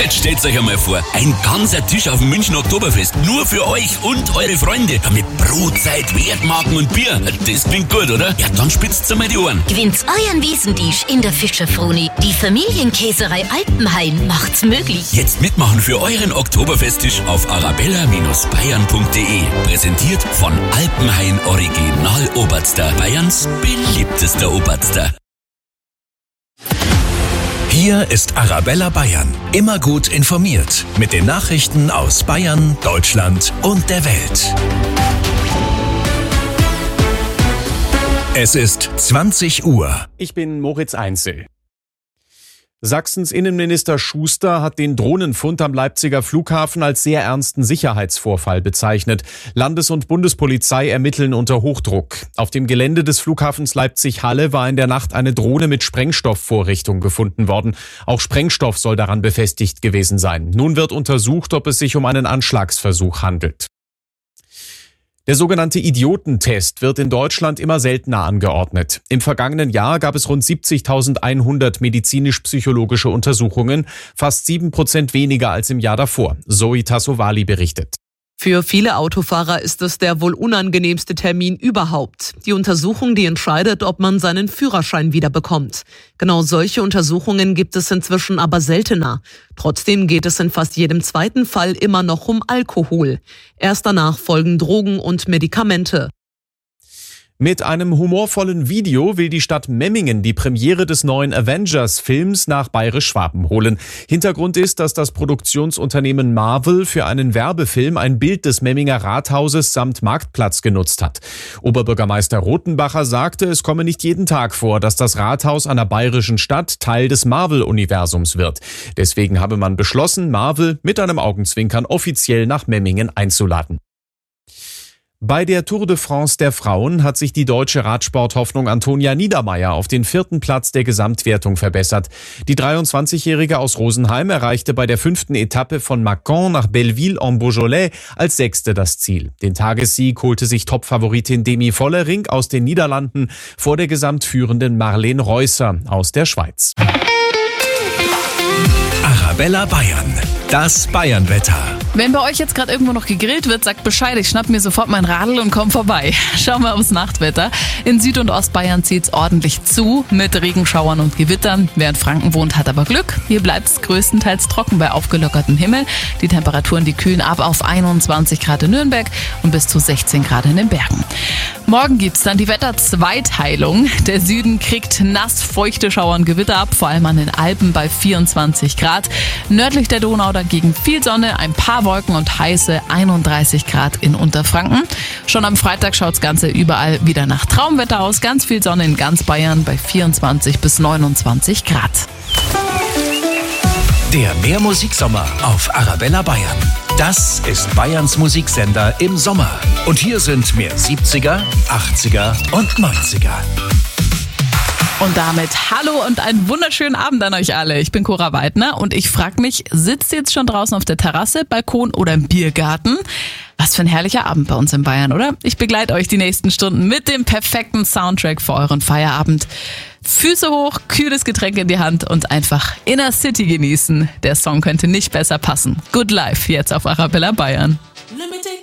Jetzt stellt euch einmal vor, ein ganzer Tisch auf dem Münchner Oktoberfest, nur für euch und eure Freunde. Mit Brotzeit, Wertmarken und Bier. Das klingt gut, oder? Ja, dann spitzt's einmal die Ohren. Gewinnt's euren Wiesentisch in der Fischerfroni. Die Familienkäserei Alpenhain macht's möglich. Jetzt mitmachen für euren Oktoberfesttisch auf arabella-bayern.de. Präsentiert von Alpenhain Original Oberster, Bayerns beliebtester Oberster. Hier ist Arabella Bayern. Immer gut informiert. Mit den Nachrichten aus Bayern, Deutschland und der Welt. Es ist 20 Uhr. Ich bin Moritz Einzel. Sachsens Innenminister Schuster hat den Drohnenfund am Leipziger Flughafen als sehr ernsten Sicherheitsvorfall bezeichnet. Landes- und Bundespolizei ermitteln unter Hochdruck. Auf dem Gelände des Flughafens Leipzig-Halle war in der Nacht eine Drohne mit Sprengstoffvorrichtung gefunden worden. Auch Sprengstoff soll daran befestigt gewesen sein. Nun wird untersucht, ob es sich um einen Anschlagsversuch handelt. Der sogenannte Idiotentest wird in Deutschland immer seltener angeordnet. Im vergangenen Jahr gab es rund 70.100 medizinisch-psychologische Untersuchungen, fast 7% weniger als im Jahr davor. Zoe Tassovali berichtet. Für viele Autofahrer ist es der wohl unangenehmste Termin überhaupt. Die Untersuchung, die entscheidet, ob man seinen Führerschein wieder bekommt. Genau solche Untersuchungen gibt es inzwischen aber seltener. Trotzdem geht es in fast jedem zweiten Fall immer noch um Alkohol. Erst danach folgen Drogen und Medikamente. Mit einem humorvollen Video will die Stadt Memmingen die Premiere des neuen Avengers-Films nach Bayerisch-Schwaben holen. Hintergrund ist, dass das Produktionsunternehmen Marvel für einen Werbefilm ein Bild des Memminger Rathauses samt Marktplatz genutzt hat. Oberbürgermeister Rothenbacher sagte, es komme nicht jeden Tag vor, dass das Rathaus einer bayerischen Stadt Teil des Marvel-Universums wird. Deswegen habe man beschlossen, Marvel mit einem Augenzwinkern offiziell nach Memmingen einzuladen. Bei der Tour de France der Frauen hat sich die deutsche Radsporthoffnung Antonia Niedermeier auf den 4. Platz der Gesamtwertung verbessert. Die 23-Jährige aus Rosenheim erreichte bei der 5. Etappe von Mâcon nach Belleville-en-Beaujolais als 6. das Ziel. Den Tagessieg holte sich Topfavoritin Demi Vollering aus den Niederlanden vor der gesamtführenden Marlene Reusser aus der Schweiz. Arabella Bayern. Das Bayernwetter. Wenn bei euch jetzt gerade irgendwo noch gegrillt wird, sagt Bescheid, ich schnapp mir sofort mein Radl und komm vorbei. Schauen wir aufs Nachtwetter. In Süd- und Ostbayern zieht's ordentlich zu mit Regenschauern und Gewittern. Wer in Franken wohnt, hat aber Glück. Hier bleibt's größtenteils trocken bei aufgelockertem Himmel. Die Temperaturen, die kühlen ab auf 21 Grad in Nürnberg und bis zu 16 Grad in den Bergen. Morgen gibt's dann die Wetterzweiteilung. Der Süden kriegt nass feuchte Schauer und Gewitter ab, vor allem an den Alpen bei 24 Grad. Nördlich der Donau dagegen viel Sonne, ein paar Wolken und heiße 31 Grad in Unterfranken. Schon am Freitag schaut's Ganze überall wieder nach Traumwetter aus. Ganz viel Sonne in ganz Bayern bei 24 bis 29 Grad. Der Mehrmusiksommer auf Arabella Bayern. Das ist Bayerns Musiksender im Sommer. Und hier sind mehr 70er, 80er und 90er. Und damit hallo und einen wunderschönen Abend an euch alle. Ich bin Cora Weidner und ich frage mich, sitzt ihr jetzt schon draußen auf der Terrasse, Balkon oder im Biergarten? Was für ein herrlicher Abend bei uns in Bayern, oder? Ich begleite euch die nächsten Stunden mit dem perfekten Soundtrack für euren Feierabend. Füße hoch, kühles Getränk in die Hand und einfach Inner City genießen. Der Song könnte nicht besser passen. Good Life jetzt auf Arabella Bayern.